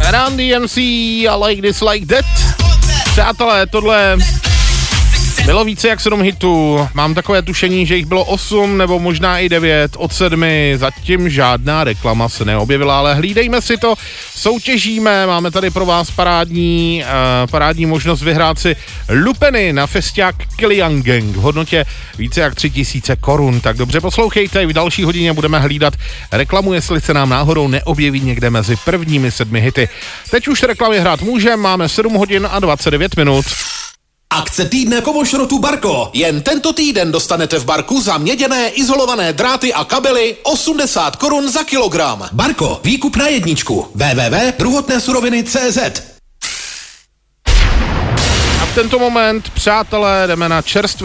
Run DMC a Like This Like That. Přátelé, tohle bylo více jak 7 hitů. Mám takové tušení, že jich bylo 8 nebo možná i 9 od 7. Zatím žádná reklama se neobjevila, ale hlídejme si to, soutěžíme. Máme tady pro vás parádní možnost vyhrát si lupeny na festiák Kilian Gang v hodnotě více jak 3000 korun. Tak dobře poslouchejte, v další hodině budeme hlídat reklamu, jestli se nám náhodou neobjeví někde mezi prvními 7 hity. Teď už reklamy hrát můžeme, máme 7 hodin a 29 minut. Akce týdne kovošrotu Barko. Jen tento týden dostanete v Barku za měděné izolované dráty a kabely 80 korun za kilogram. Barko, výkup na jedničku. www.druhotnésuroviny.cz. A v tento moment, přátelé, jdeme na čerstvé